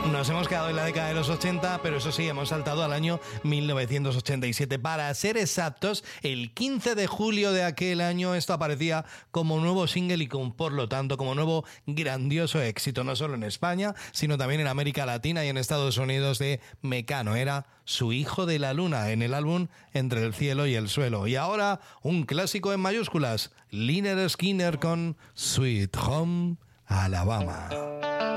Nos hemos quedado en la década de los 80, pero eso sí, hemos saltado al año 1987. Para ser exactos, el 15 de julio de aquel año esto aparecía como nuevo single y por lo tanto como nuevo grandioso éxito, no solo en España, sino también en América Latina y en Estados Unidos, de Mecano. Era Su hijo de la luna en el álbum Entre el cielo y el suelo. Y ahora un clásico en mayúsculas, Lynyrd Skynyrd con Sweet Home Alabama.